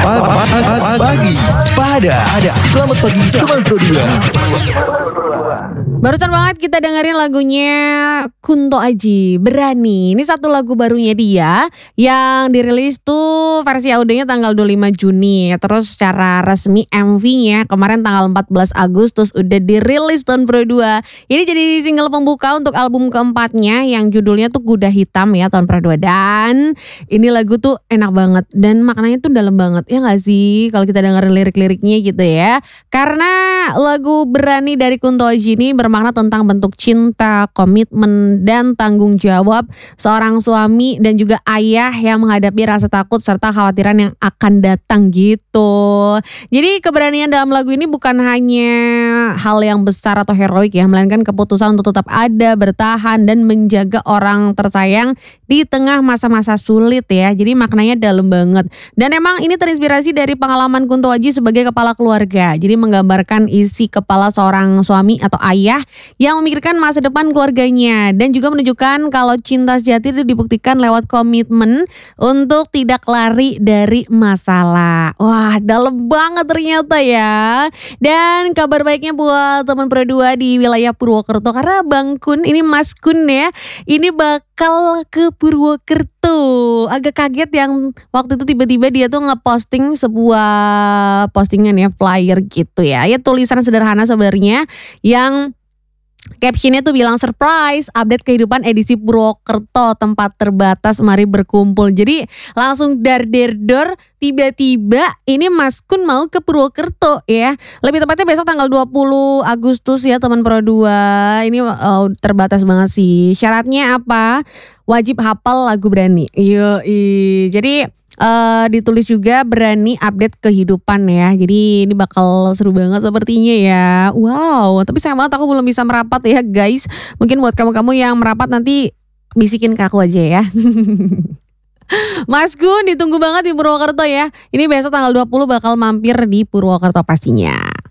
Pagi Sepada. Selamat pagi teman Pro 2. Barusan banget kita dengerin lagunya Kunto Aji, Berani. Ini satu lagu barunya dia yang dirilis tuh versi audionya tanggal 25 Juni. Terus secara resmi MV-nya kemarin tanggal 14 Agustus udah dirilis tahun Pro 2. Ini jadi single pembuka untuk album keempatnya yang judulnya tuh Kuda Hitam ya tahun Pro 2. Dan ini lagu tuh enak banget dan maknanya tuh dalam banget ya gak sih kalau kita dengerin lirik-liriknya gitu ya. Karena lagu Berani dari Kunto Aji ini bermakna tentang bentuk cinta, komitmen, dan tanggung jawab seorang suami dan juga ayah yang menghadapi rasa takut serta khawatiran yang akan datang gitu. Jadi keberanian dalam lagu ini bukan hanya hal yang besar atau heroik ya, melainkan keputusan untuk tetap ada, bertahan, dan menjaga orang tersayang di tengah masa-masa sulit ya. Jadi maknanya dalam banget. Dan emang ini terinspirasi dari pengalaman Kunto Aji sebagai kepala keluarga. Jadi menggambarkan isi kepala seorang suami atau ayah yang memikirkan masa depan keluarganya dan juga menunjukkan kalau cinta sejati itu dibuktikan lewat komitmen untuk tidak lari dari masalah. Wah, dalam banget ternyata ya. Dan kabar baiknya buat teman Pro 2 di wilayah Purwokerto karena Bang Kun, ini Mas Kun ya, ini bakal ke Purwokerto. Agak kaget yang waktu itu tiba-tiba dia tuh ngeposting sebuah postingan ya, flyer gitu ya. Ya tulisan sederhana sebenarnya yang captionnya tuh bilang surprise, update kehidupan edisi Purwokerto, tempat terbatas mari berkumpul. Jadi langsung dar-der-dor tiba-tiba ini Mas Kun mau ke Purwokerto ya. Lebih tepatnya besok tanggal 20 Agustus ya teman Pro 2. Ini terbatas banget sih. Syaratnya apa? Wajib hafal lagu Berani. Yoi. Jadi ditulis juga Berani update kehidupan ya. Jadi ini bakal seru banget sepertinya ya. Wow, tapi sayang banget aku belum bisa merapat ya guys. Mungkin buat kamu-kamu yang merapat nanti bisikin ke aku aja ya. Mas Gun ditunggu banget di Purwokerto ya. Ini besok tanggal 20 bakal mampir di Purwokerto pastinya.